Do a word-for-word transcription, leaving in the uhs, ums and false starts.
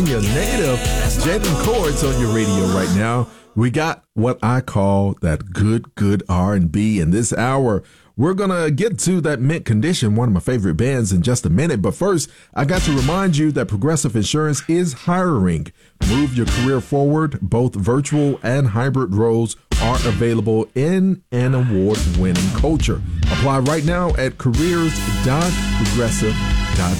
Your native Jalen Chords on your radio right now. We got what I call that good, good R and B in this hour. We're going to get to that Mint Condition, one of my favorite bands, in just a minute. But first, I got to remind you that Progressive Insurance is hiring. Move your career forward. Both virtual and hybrid roles are available in an award-winning culture. Apply right now at careers dot progressive